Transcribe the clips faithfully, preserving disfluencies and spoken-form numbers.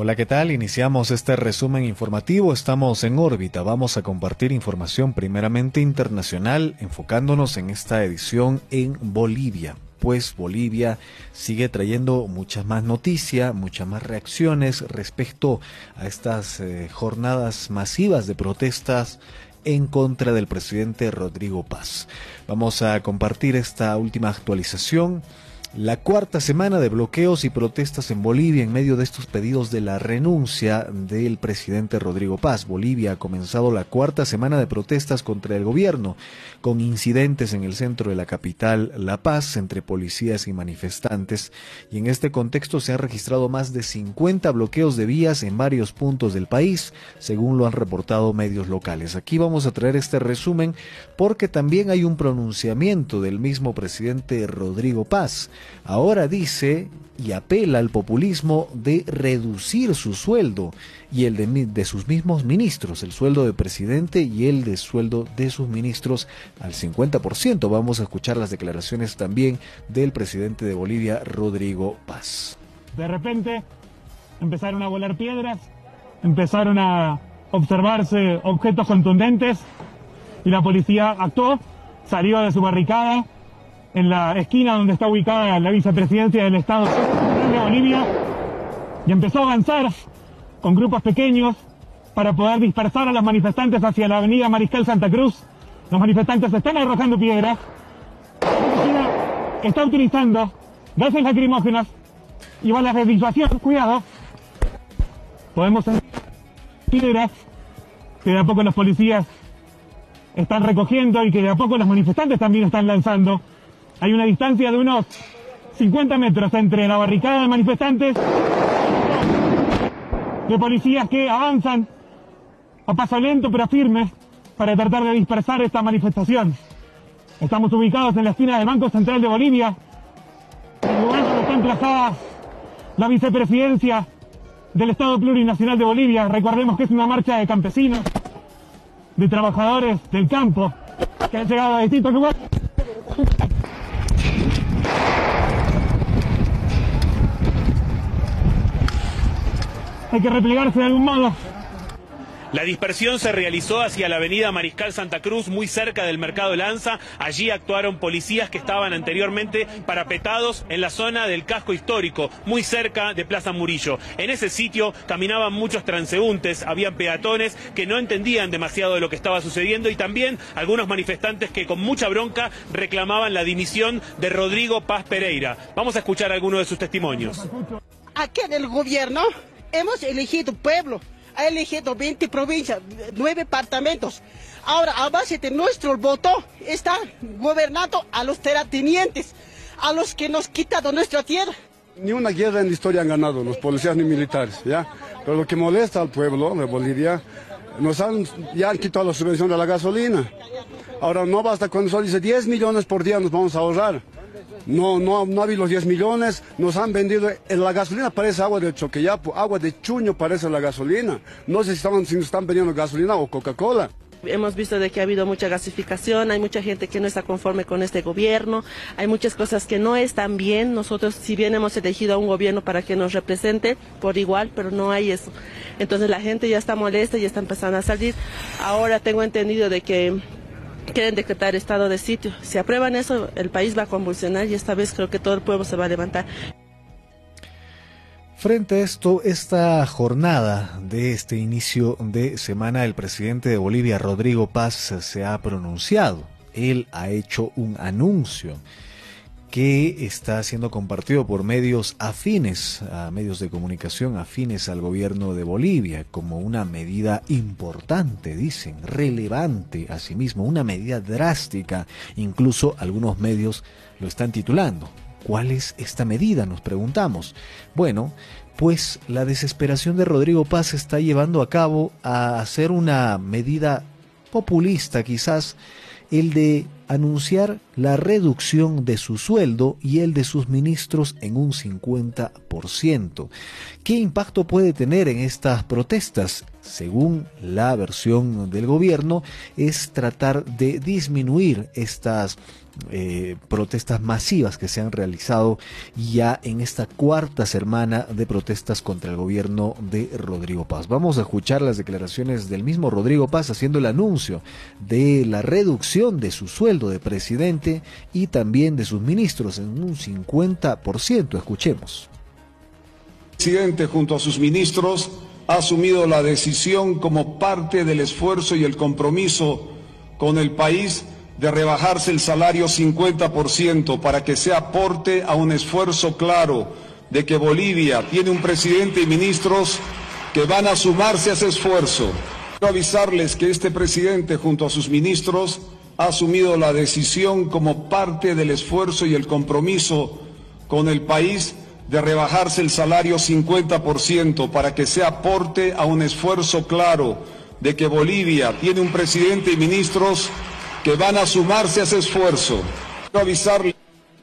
Hola, ¿qué tal? Iniciamos este resumen informativo. Estamos en órbita. Vamos a compartir información primeramente internacional, enfocándonos en esta edición en Bolivia. Pues Bolivia sigue trayendo muchas más noticias, muchas más reacciones respecto a estas eh, jornadas masivas de protestas en contra del presidente Rodrigo Paz. Vamos a compartir esta última actualización. La cuarta semana de bloqueos y protestas en Bolivia en medio de estos pedidos de la renuncia del presidente Rodrigo Paz. Bolivia ha comenzado la cuarta semana de protestas contra el gobierno, con incidentes en el centro de la capital, La Paz, entre policías y manifestantes. Y en este contexto se han registrado más de cincuenta bloqueos de vías en varios puntos del país, según lo han reportado medios locales. Aquí vamos a traer este resumen porque también hay un pronunciamiento del mismo presidente Rodrigo Paz. Ahora dice y apela al populismo de reducir su sueldo y el de, de sus mismos ministros, el sueldo del presidente y el de sueldo de sus ministros al cincuenta por ciento. Vamos a escuchar las declaraciones también del presidente de Bolivia, Rodrigo Paz. De repente empezaron a volar piedras, empezaron a observarse objetos contundentes y la policía actuó, salió de su barricada en la esquina donde está ubicada la vicepresidencia del Estado de Bolivia y empezó a avanzar con grupos pequeños para poder dispersar a los manifestantes hacia la avenida Mariscal Santa Cruz. Los manifestantes están arrojando piedras. La policía está utilizando gases lacrimógenos y balas de disuasión. Cuidado. Podemos sentir piedras que de a poco los policías están recogiendo y que de a poco los manifestantes también están lanzando. Hay una distancia de unos cincuenta metros entre la barricada de manifestantes de policías que avanzan a paso lento pero firme para tratar de dispersar esta manifestación. Estamos ubicados en la esquina del Banco Central de Bolivia, en el lugar donde está emplazada la vicepresidencia del Estado Plurinacional de Bolivia. Recordemos que es una marcha de campesinos, de trabajadores del campo, que han llegado a distintos lugares. Hay que replegarse de algún modo. La dispersión se realizó hacia la avenida Mariscal Santa Cruz, muy cerca del Mercado Lanza. Allí actuaron policías que estaban anteriormente parapetados en la zona del casco histórico, muy cerca de Plaza Murillo. En ese sitio caminaban muchos transeúntes, habían peatones que no entendían demasiado de lo que estaba sucediendo y también algunos manifestantes que con mucha bronca reclamaban la dimisión de Rodrigo Paz Pereira. Vamos a escuchar algunos de sus testimonios. Aquí en el gobierno hemos elegido pueblo. Ha elegido veinte provincias, nueve departamentos. Ahora, a base de nuestro voto, está gobernando a los terratenientes, a los que nos quitado nuestra tierra. Ni una guerra en la historia han ganado los policías ni militares, ¿ya? Pero lo que molesta al pueblo de Bolivia, nos han, ya han quitado la subvención de la gasolina. Ahora no basta cuando solo dice diez millones por día nos vamos a ahorrar. No, no, no ha habido los diez millones, nos han vendido, la gasolina parece agua de Choqueyapo, agua de Chuño parece la gasolina. No sé si, estaban, si nos están vendiendo gasolina o Coca-Cola. Hemos visto de que ha habido mucha gasificación, hay mucha gente que no está conforme con este gobierno, hay muchas cosas que no están bien. Nosotros, si bien hemos elegido a un gobierno para que nos represente por igual, pero no hay eso. Entonces la gente ya está molesta y está empezando a salir. Ahora tengo entendido de que quieren decretar estado de sitio. Si aprueban eso, el país va a convulsionar y esta vez creo que todo el pueblo se va a levantar. Frente a esto, esta jornada de este inicio de semana, el presidente de Bolivia, Rodrigo Paz, se ha pronunciado. Él ha hecho un anuncio que está siendo compartido por medios afines, a medios de comunicación afines al gobierno de Bolivia, como una medida importante, dicen, relevante, asimismo, una medida drástica. Incluso algunos medios lo están titulando. ¿Cuál es esta medida?, nos preguntamos. Bueno, pues la desesperación de Rodrigo Paz se está llevando a cabo a hacer una medida populista, quizás, el de anunciar la reducción de su sueldo y el de sus ministros en un cincuenta por ciento. ¿Qué impacto puede tener en estas protestas? Según la versión del gobierno, es tratar de disminuir estas eh, protestas masivas que se han realizado ya en esta cuarta semana de protestas contra el gobierno de Rodrigo Paz. Vamos a escuchar las declaraciones del mismo Rodrigo Paz haciendo el anuncio de la reducción de su sueldo de presidente y también de sus ministros en un cincuenta por ciento. Escuchemos. El presidente junto a sus ministros ha asumido la decisión como parte del esfuerzo y el compromiso con el país de rebajarse el salario cincuenta por ciento para que sea aporte a un esfuerzo claro de que Bolivia tiene un presidente y ministros que van a sumarse a ese esfuerzo. Quiero avisarles que este presidente junto a sus ministros ha asumido la decisión como parte del esfuerzo y el compromiso con el país de rebajarse el salario cincuenta por ciento para que sea aporte a un esfuerzo claro de que Bolivia tiene un presidente y ministros que van a sumarse a ese esfuerzo. Quiero avisarle.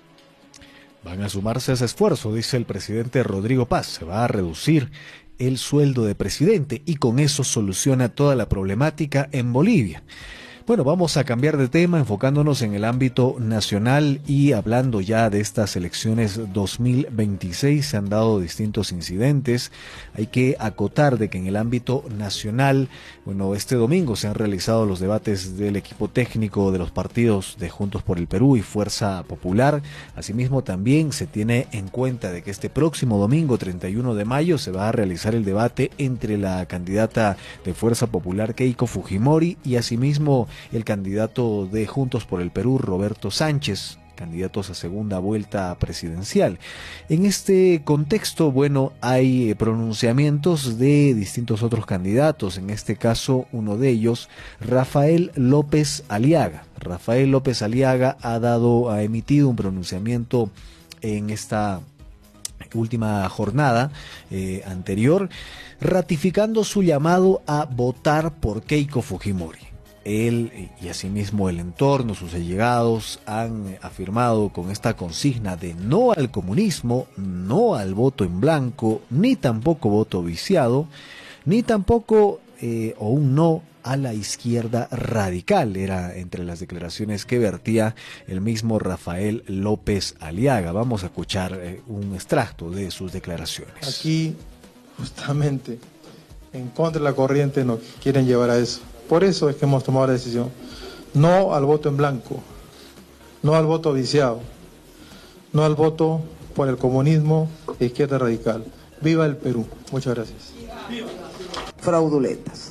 Van a sumarse a ese esfuerzo, dice el presidente Rodrigo Paz. Se va a reducir el sueldo de presidente y con eso soluciona toda la problemática en Bolivia. Bueno, vamos a cambiar de tema enfocándonos en el ámbito nacional y hablando ya de estas elecciones dos mil veintiséis. Se han dado distintos incidentes. Hay que acotar de que en el ámbito nacional, bueno, este domingo se han realizado los debates del equipo técnico de los partidos de Juntos por el Perú y Fuerza Popular. Asimismo, también se tiene en cuenta de que este próximo domingo, treinta y uno de mayo, se va a realizar el debate entre la candidata de Fuerza Popular, Keiko Fujimori, y asimismo el candidato de Juntos por el Perú, Roberto Sánchez, candidatos a segunda vuelta presidencial. En este contexto, bueno, hay pronunciamientos de distintos otros candidatos, en este caso uno de ellos, Rafael López Aliaga. Rafael López Aliaga ha dado, ha emitido un pronunciamiento en esta última jornada eh, anterior, ratificando su llamado a votar por Keiko Fujimori. Él y asimismo el entorno, sus allegados, han afirmado con esta consigna de no al comunismo, no al voto en blanco, ni tampoco voto viciado, ni tampoco eh, o un no a la izquierda radical. Era entre las declaraciones que vertía el mismo Rafael López Aliaga. Vamos a escuchar eh, un extracto de sus declaraciones. Aquí, justamente, en contra de la corriente nos quieren llevar a eso. Por eso es que hemos tomado la decisión. No al voto en blanco, no al voto viciado, no al voto por el comunismo de izquierda radical. ¡Viva el Perú! Muchas gracias. Fraudulentas.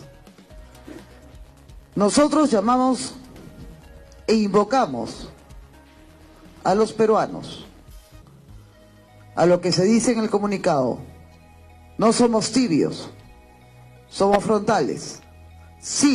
Nosotros llamamos e invocamos a los peruanos a lo que se dice en el comunicado. No somos tibios, somos frontales. Sí